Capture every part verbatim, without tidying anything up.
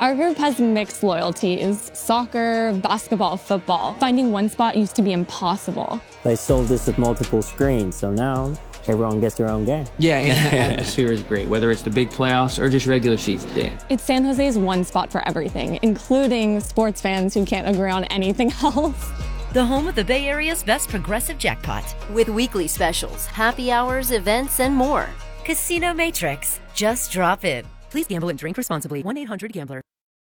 Our group has mixed loyalties: soccer, basketball, football. Finding one spot used to be impossible. They sold this with multiple screens, so now everyone gets their own game. Yeah, and the atmosphere is great, whether it's the big playoffs or just regular season. Yeah. It's San Jose's one spot for everything, including sports fans who can't agree on anything else. The home of the Bay Area's best progressive jackpot. With weekly specials, happy hours, events, and more. Casino Matrix. Just drop in. Please gamble and drink responsibly. one eight hundred gambler.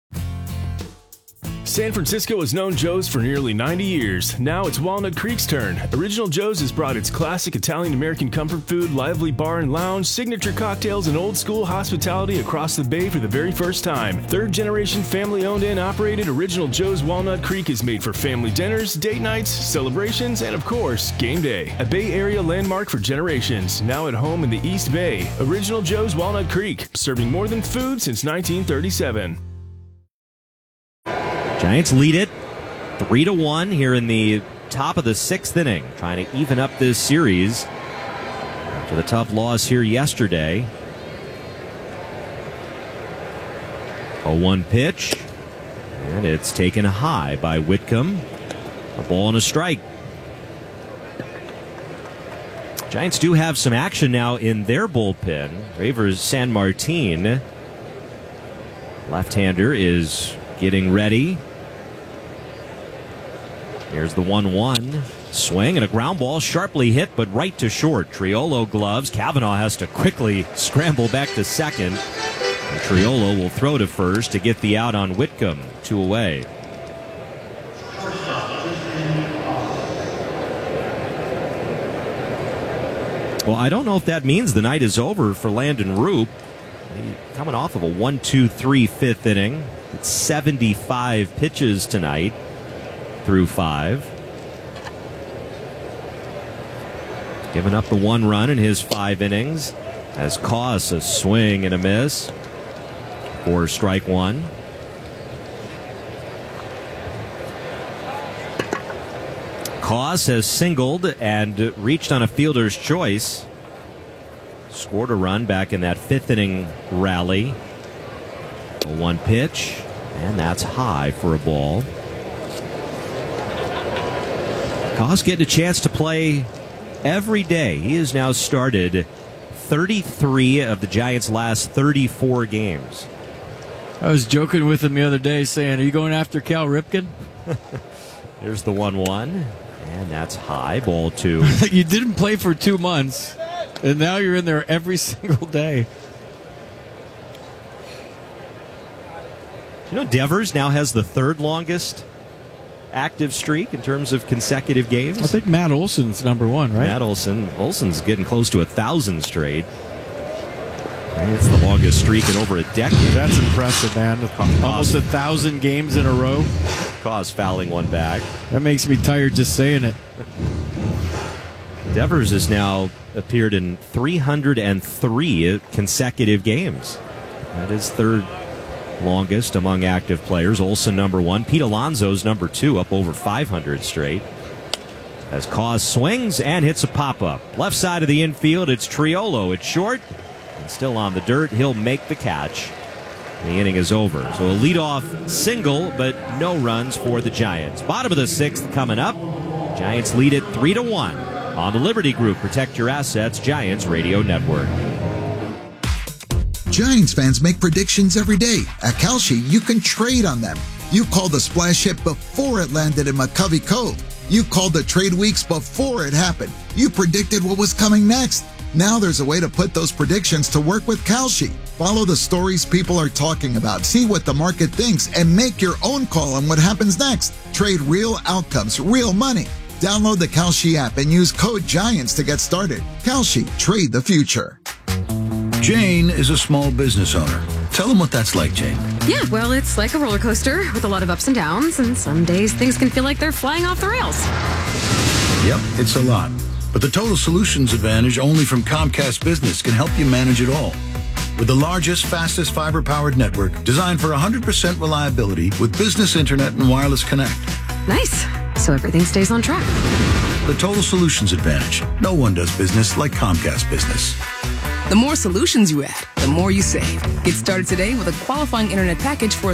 San Francisco has known Joe's for nearly ninety years. Now it's Walnut Creek's turn. Original Joe's has brought its classic Italian-American comfort food, lively bar and lounge, signature cocktails, and old-school hospitality across the Bay for the very first time. Third-generation family-owned and operated Original Joe's Walnut Creek is made for family dinners, date nights, celebrations, and of course, game day. A Bay Area landmark for generations. Now at home in the East Bay. Original Joe's Walnut Creek, serving more than food since nineteen thirty-seven. Giants lead it three to one here in the top of the sixth inning, trying to even up this series after the tough loss here yesterday. oh one pitch, and it's taken high by Whitcomb. A ball and a strike. Giants do have some action now in their bullpen. Ravers San Martin, left-hander, is getting ready. Here's the one one. Swing and a ground ball, sharply hit, but right to short. Triolo gloves. Cavanaugh has to quickly scramble back to second. And Triolo will throw to first to get the out on Whitcomb. Two away. Well, I don't know if that means the night is over for Landon Roop. Coming off of a one two three fifth inning. It's seventy-five pitches tonight through five. Giving up the one run in his five innings. As Koss a swing and a miss for strike one. Koss has singled and reached on a fielder's choice. Scored a run back in that fifth inning rally. A one pitch, and that's high for a ball. Koss getting a chance to play every day. He has now started thirty-three of the Giants' last thirty-four games. I was joking with him the other day saying, are you going after Cal Ripken? Here's the one one, and that's high, ball two. You didn't play for two months, and now you're in there every single day. You know, Devers now has the third longest active streak in terms of consecutive games. I think Matt Olson's number one, right? Matt Olson. Olson's getting close to a thousand straight. It's the longest streak in over a decade. That's impressive, man. Almost a thousand games in a row. Koss fouling one back. That makes me tired just saying it. Devers has now appeared in three hundred three consecutive games. That is third longest among active players. Olson number one. Pete Alonso's number two, up over five hundred straight. As Koss swings and hits a pop-up. Left side of the infield, it's Triolo. It's short and still on the dirt. He'll make the catch. The inning is over. So a leadoff single, but no runs for the Giants. Bottom of the sixth coming up. Giants lead it three to one on the Liberty Group. Protect your assets. Giants Radio Network. Giants fans make predictions every day. At Kalshi, you can trade on them. You called the splash hit before it landed in McCovey Cove. You called the trade weeks before it happened. You predicted what was coming next. Now there's a way to put those predictions to work with Kalshi. Follow the stories people are talking about, see what the market thinks, and make your own call on what happens next. Trade real outcomes, real money. Download the Kalshi app and use code GIANTS to get started. Kalshi, trade the future. Jane is a small business owner. Tell them what that's like, Jane. Yeah, well, it's like a roller coaster with a lot of ups and downs, and some days things can feel like they're flying off the rails. Yep, it's a lot. But the Total Solutions Advantage only from Comcast Business can help you manage it all. With the largest, fastest fiber-powered network designed for one hundred percent reliability with business internet and wireless connect. Nice. So everything stays on track. The Total Solutions Advantage. No one does business like Comcast Business. The more solutions you add, the more you save. Get started today with a qualifying internet package for